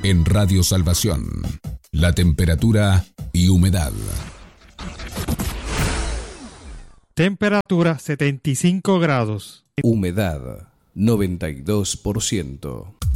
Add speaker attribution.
Speaker 1: En Radio Salvación, la temperatura y humedad.
Speaker 2: Temperatura 75 grados.
Speaker 3: Humedad 92%.